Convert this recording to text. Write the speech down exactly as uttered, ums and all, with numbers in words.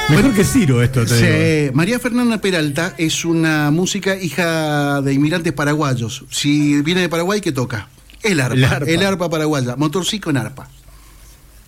Mejor que Ciro esto, te Sí, digo. María Fernanda Peralta es una música hija de inmigrantes paraguayos. Si viene de Paraguay, ¿qué toca? El arpa, El arpa. el arpa paraguaya, motorcico en arpa.